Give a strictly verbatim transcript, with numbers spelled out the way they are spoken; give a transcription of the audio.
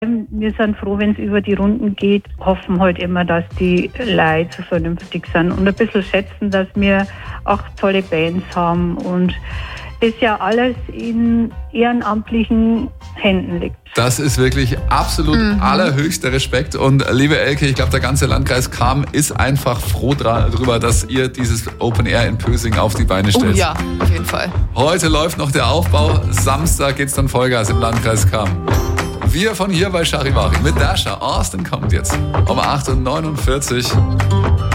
Wir sind froh, wenn es über die Runden geht, hoffen halt immer, dass die Leute so vernünftig sind und ein bisschen schätzen, dass wir auch tolle Bands haben und das ja alles in ehrenamtlichen Händen liegt. Das ist wirklich absolut mhm. allerhöchster Respekt. Und liebe Elke, ich glaube, der ganze Landkreis Cham ist einfach froh darüber, dass ihr dieses Open Air in Pösing auf die Beine stellt. Oh ja, auf jeden Fall. Heute läuft noch der Aufbau. Samstag geht's dann Vollgas im Landkreis Cham. Wir von hier bei Charivari mit Dasha. Austin kommt jetzt um acht Uhr neunundvierzig.